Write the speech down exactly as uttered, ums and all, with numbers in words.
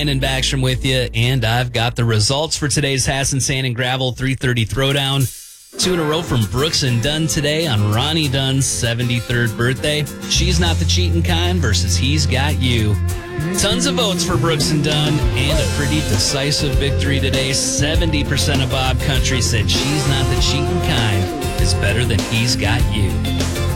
Brandon Backstrom with you, and I've got the results for today's Hassan Sand and Gravel three thirty Throwdown. Two in a row from Brooks and Dunn today on Ronnie Dunn's seventy-third birthday. She's Not the Cheating Kind versus He's Got You. Tons of votes for Brooks and Dunn, and a pretty decisive victory today. seventy percent of Bob Country said She's Not the Cheating Kind is better than He's Got You.